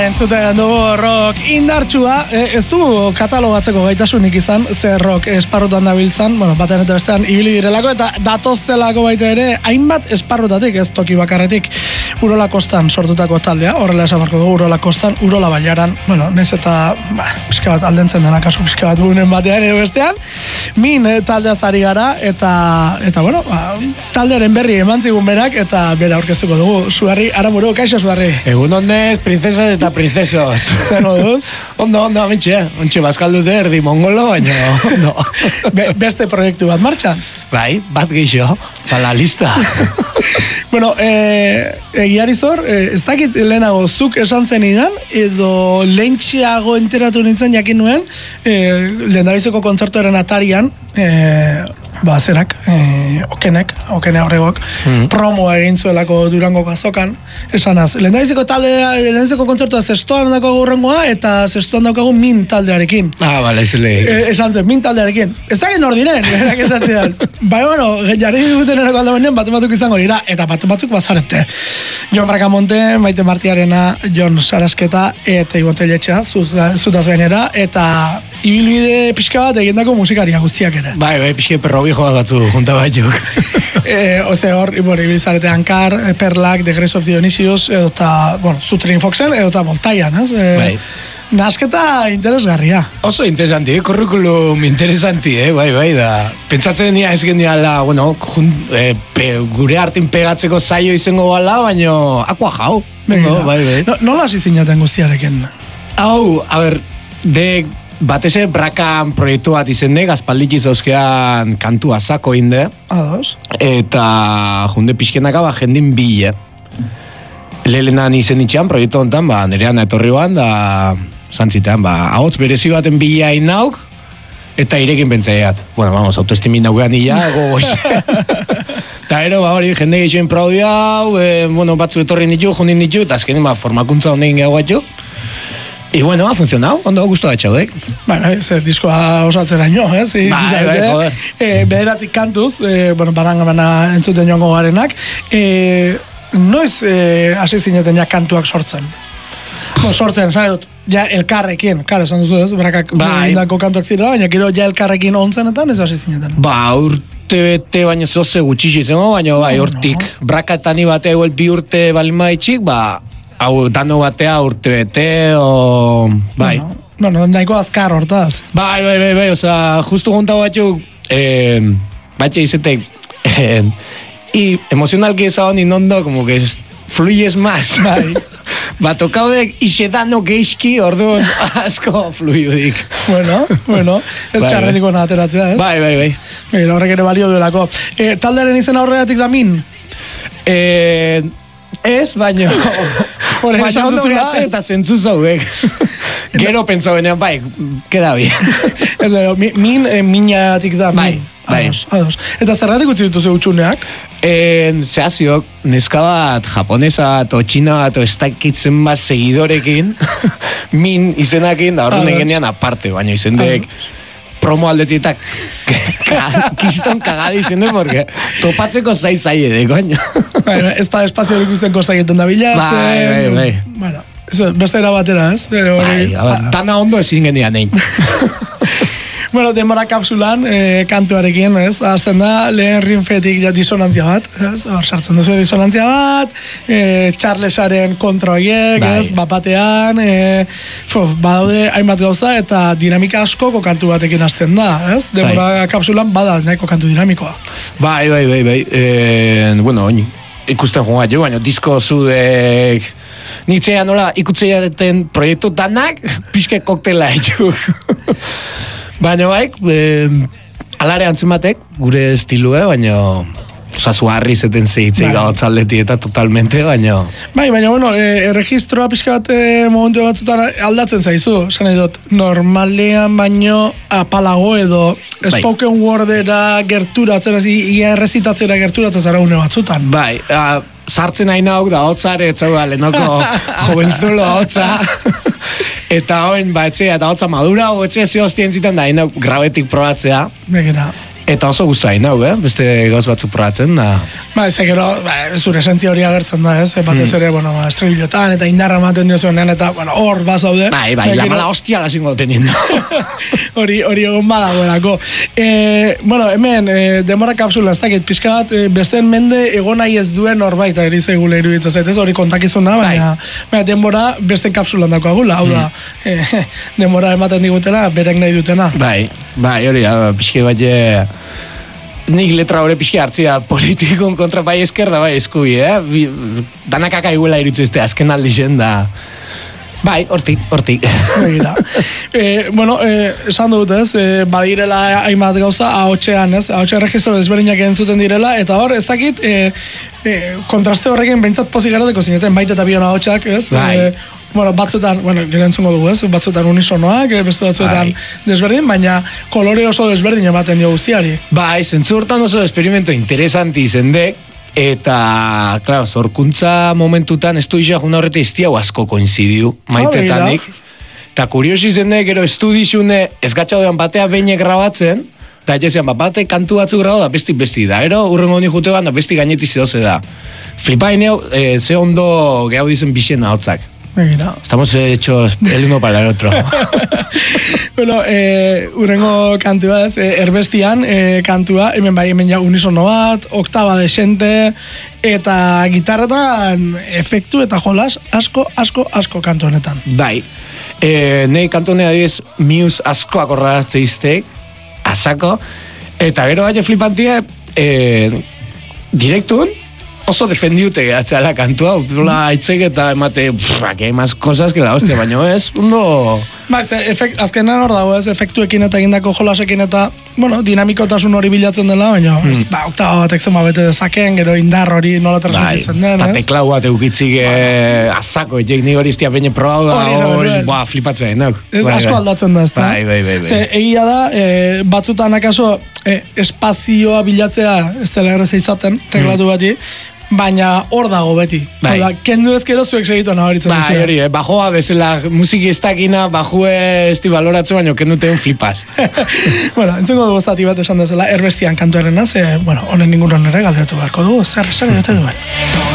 Entzuten dugu rock indartsua, ez du katalogatzeko gaitasunik izan, ze rock esparrutan dabiltzan, bueno, batean eta bestean ibili direlako, eta datoztelako baita ere, hainbat esparrutatik, ez toki bakarretik, Urola Kostan sortutako taldea, horrela esan barko dugu, Urola Kostan, Urola Bailaran, bueno, nez eta, pixka bat aldentzen dena, kasu pixka bat gunen batean edo bestean, min taldea zari gara, eta bueno, taldearen berri eman zigun berak, eta bera aurkeztuko dugu, Sugarri Aramuru, kaixo Sugarri. Egun honez, princesas eta princesos. Zer moduz? Ondo, ontxe bazkaldute erdi mongolo, baina ondo. Beste proiektu bat martxan? Bai, bat geixo, pala lista. Bueno, egiari zor, ez dakit lehenago zuk esan zen idan, edo lehentxeago enteratu nintzen jakin nuen, lehendabizeko kontzertuaren atarian, zerak, okene aurregok, promoa egin zuelako Durango Azokan, esanaz, lehendabizeko kontzertua zestoan daukagu urrengoa, eta zestoan daukagu min taldearekin. Bale, izule. Esan zen, min taldearekin. Ez dakit nor diren, erak esatzen. Bai, bueno, jarri duten erako aldabenean, batzuk izango dira, eta batzuk bazarete. Jon Bracamonte, Maite Martiarena, Jon Sarasketa, eta Ibon Telletxea, zutaz gainera, eta ibilbide pixka bat egindako musikaria guztiak ere. Bai, pixka perrobi joa batzu, junta batzuk. Hor, ibilizarete Ankar, Perlak, The Grace of Dionysius, eta, bueno, Zutrin Foxen, eta Voltaian, ez? Bai. Nasketa interesgarria. Oso interesanti, kurrikulum interesanti, bai, da. Pentsatzen nia ez geniala, bueno, gure hartin pegatzeko zaio izango bala, baina akua jau. Bai. Nola hasi zinaten guztiarekin? Hau, a ber, batese Brakan proiektu bat izende, gazpalditzi zauzkean kantua zako inde. Ados. Eta junde pixkenaka jendin bile. Lehelenan izen itxean, proiektu honetan, nerean etorri guan, da zantzitean, ahots berezi baten bila nauk, eta irekin pentsaiat. Bueno, vamos, autoestimin naugean nila, gogoiz. Eta hori, jende geixen praudi hau, bueno, batzu etorri nitu, jundin nitu, eta azkenin, formakuntza honein gehiago batxu. Y bueno, ha funcionado, ondo gustu da txaudek. Zer diskoa osatzen aino, joder. Bederatzik kantuz, barangamana entzuten joango garenak, noiz hasi zineten ja kantuak sortzen? Sortzen, zare dut, ja elkarrekin, karo, esan duzu ez, Brakak indako kantuak zirela, baina gero ja elkarrekin ontzenetan, ez hasi zineten? Urte bete baina zoze gutxixi zengo, baina hortik, Brakatani bate eguel bi urte balimaitxik, hau dano batea urte bete, bai. Bueno, nahiko azkar hortaz. Bai, oza, justu gonta batzuk, batxe izetek, y emozionalki ezagon inondo, como que fluyes más. Bai. Tokaudek isedano geizki, orduan asko fluidudik. Bueno, ez txarreniko ateratzea, ez? Bai. Horrek ere balio duelako. Taldearen izena horregatik da min? Ez, baina ondo gehatzen eta zentzu zaudek. Gero pentsau benean, bai, keda bi. Ez, minatik da. Bai. Ados. Eta zerratik utzi dituzu utxuneak? Zehaziok, neska bat, japonesa bat, o txina bat, o estakitzen bat seguidorekin, min izenakin, da orduan egenean aparte, baina izendek promo aldetietak kiston kagadi izende, porque topatzeko zai edo, coño. Ez pa espazio ikusten kozaketan da bilatzen. Bai. Bueno, beste era batera, ez? Dana ondo ezin genian egin. Bueno, denbora kapsulan, kantuarekin, ez? Azten da, lehen rinfetik disonantzia bat, ez? Sartzen duzu disonantzia bat, Charlesaren kontroiek, ez? Bapatean, badaude hainbat gauza, eta dinamika askoko kantu batekin azten da, ez? Denbora kapsulan bada nahiko kantu dinamikoa. Bai. Bueno, ikusten joan jo, baina disko zudek nitzea nola ikutzeiaren proiektu danak, pixke koktela etxuk. Baina alare antzematek, gure estilue, baina Zasuarri zeten zehitzei gautzaldeti eta totalmente, baina... Baina, bueno, erregistroa pixka bat momentu batzutan aldatzen zaizu, esan edot, normalean baino apalago edo spoken wordera gerturatzen, ia errezitatzera gerturatzen zara une batzutan. Bai, sartzen hain hauk da hotzare, etzaua lehenoko jovenzulo hotza, eta hoen, etxea eta hotza madura, etxea zehostien zitan da hain hauk grabetik probatzea. Begera. Eta oso guztu hain hau, beste gauz batzuk probatzen, da. Ba, ez gero, zure esentzia hori agertzen da, ez? Batez ere, bueno, estribilotan, eta indarra ematen diozuenean, eta, bueno, hor bazaude. Bai, la mala hostia la singo teniendo. Hori egon badagoelako. Bueno, hemen, demora kapsula, ez dakit, pixka bat, besteen mende egon nahi ez duen norbait, eri zeigule iruditzen zaitez, hori kontakizuna, baina denbora beste kapsulan dakoagula, hau da, denbora ematen digutena, berek nahi dutena. Bai, hori, pixke bat nik letra hori pixke hartzia politikon kontra bai eskerra, bai eskubi, danakaka iguela iritzezte azken aldi zen da. Bai, hortik. Bueno, esan dut ez, badirela hainbat gauza, ahotxean ez, ahotxe registro desberdinak entzuten direla, eta hor, ez dakit, kontraste horrekin behintzat pozik garateko zineten, baita eta bion ahotxak, ez? Bai. Bueno, batzuetan, gero entzungo dugu, ez? Batzuetan unisonoak, beste batzuetan desberdin, baina kolore oso desberdin ematen dio guztiari. Bai, zentzu hortan oso experimento interesanti izendek, eta, klaro, zorkuntza momentutan ez du isa juna horreta iztiau asko koinzidiu, maitetanik. Eta kuriosi izendek, gero estudixune ez gatxaudean batea beine grabatzen, eta jezian, bate kantu batzuk grabo da besti da, ero urrengo honi jutean da besti gainetiz edoze da. Flipaineu, ze ondo gehau dizen bixen ahotzak. Estamos hechos el uno para el otro. Bueno, urrengo kantua ez, erbestian kantua, hemen ja unisono bat, oktaba desente, eta gitarretan efektu eta jolas asko kantu honetan. Bai, nahi kantu honea diz Muse asko akorratzea izteik, asako, eta gero baina flipantia, direktun, oso defendiute gehatzea la kantua, dola aitzek eta emate, que hay más cosas que la hostia, baina ez, ondo... Ba, azkenan hor dago ez, efektuekin eta egindako jolasekin eta, bueno, dinamikotasun hori bilatzen dela, baina, oktaba batek zen bete dezakeen, gero indar hori nola transmititzen den, ez? Eta teklau bat eukitzik azako, ejek ni hori iztia peine probau da, hori, flipatzea, nauk. Ez asko aldatzen da, ez da? Bai. Ze, egia da, batzutan akaso, espazioa bilatzea, ez dela erreza izaten, teklatu bati, baina hor dago beti. Bai. Kendu ezkero zuek segitu nabaritzen duzu. Bai, hori, bajoa bezala musiki ez dakina, bajue esti baloratze, baina kenuten flipaz. Bueno, entzengo dugu zati bat esan duzela, erbestian kantuaren, bueno, honen inguruan ere galdeatu beharko dugu, zer esan dute duen.